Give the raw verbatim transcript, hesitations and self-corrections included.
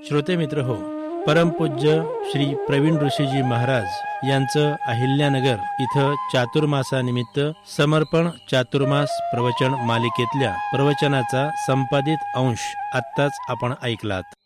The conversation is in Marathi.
श्रोते मित्र हो, परमपूज्य श्री प्रवीण ऋषीजी महाराज यांचं अहिल्यानगर इथं चातुर्मासानिमित्त समर्पण चातुर्मास प्रवचन मालिकेतल्या प्रवचनाचा संपादित अंश आत्ताच आपण ऐकलात.